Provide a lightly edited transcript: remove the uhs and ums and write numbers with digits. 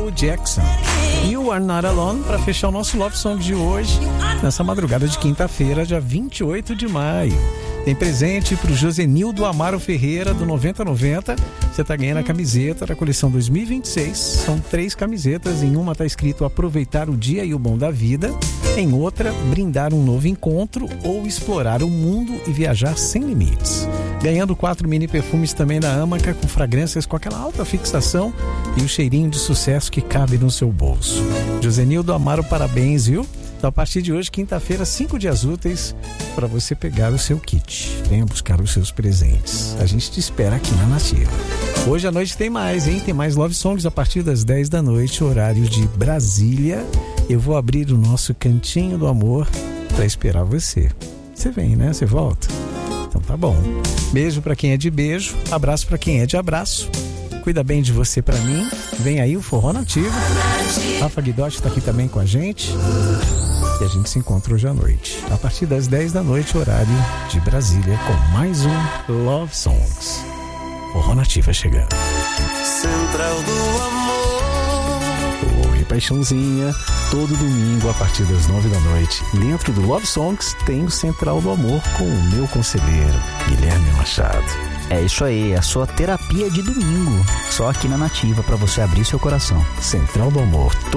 Michael Jackson. You Are Not Alone, para fechar o nosso Love Song de hoje, nessa madrugada de quinta-feira, dia 28 de maio. Tem presente pro Josenildo Amaro Ferreira, do 9090. Você tá ganhando a camiseta da coleção 2026. São 3 camisetas. Em uma tá escrito aproveitar o dia e o bom da vida. Em outra, brindar um novo encontro ou explorar o mundo e viajar sem limites. Ganhando 4 mini perfumes também da Amaca, com fragrâncias com aquela alta fixação e o cheirinho de sucesso que cabe no seu bolso. Josenildo Amaro, parabéns, viu? Então, a partir de hoje, quinta-feira, 5 dias úteis para você pegar o seu kit. Venha buscar os seus presentes. A gente te espera aqui na Nativa. Hoje à noite tem mais, hein? Tem mais Love Songs a partir das 10 da noite, horário de Brasília. Eu vou abrir o nosso Cantinho do Amor para esperar você. Você vem, né? Você volta? Então tá bom. Beijo para quem é de beijo, abraço para quem é de abraço. Cuida bem de você para mim. Vem aí o Forró Nativo. Rafa Guidotti tá aqui também com a gente. E a gente se encontra hoje à noite, a partir das 10 da noite, horário de Brasília, com mais um Love Songs. Forró Nativa chegando. Central do Amor. Oi, paixãozinha. Todo domingo, a partir das 9 da noite, dentro do Love Songs, tem o Central do Amor com o meu conselheiro, Guilherme Machado. É isso aí, a sua terapia de domingo. Só aqui na Nativa, para você abrir seu coração. Central do Amor.